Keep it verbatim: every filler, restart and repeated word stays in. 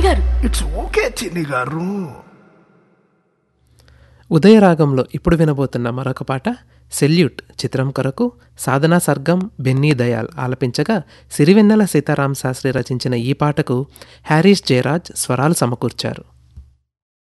గారు. It's okay చిన్ని గారు. ఉదయరాగంలో ఇప్పుడు వినబోతున్న మరొక పాట సెల్యూట్ చిత్రం కొరకు సాధనా సర్గం, బెన్నీ దయాల్ ఆలపించగా సిరివెన్నెల సీతారామ శాస్త్రి రచించిన ఈ పాటకు హ్యారీస్ జయరాజ్ స్వరాలు సమకూర్చారు.